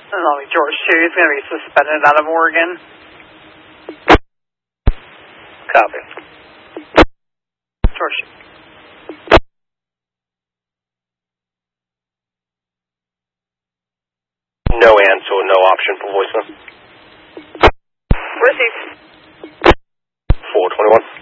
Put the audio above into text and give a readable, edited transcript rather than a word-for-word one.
George 2 is going to be suspended out of Oregon. Copy. George 2. No answer, no option for voicemail. Received. 421.